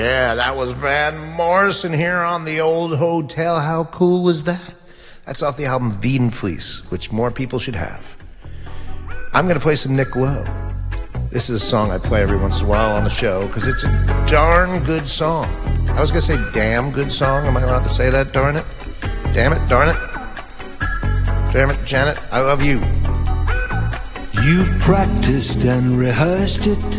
Yeah, that was Van Morrison here on the Old Hotel. How cool was that? That's off the album Wiedenflies, which more people should have. I'm going to play some Nick Lowe. This is a song I play every once in a while on the show because it's a darn good song. I was going to say damn good song. Am I allowed to say that? Darn it. Damn it. Darn it. Damn it, Janet. I love you. You've practiced and rehearsed it